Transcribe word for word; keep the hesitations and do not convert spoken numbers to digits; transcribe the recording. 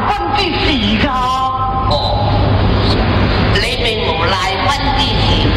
阮的事啊！ 哦，你并无来阮的事。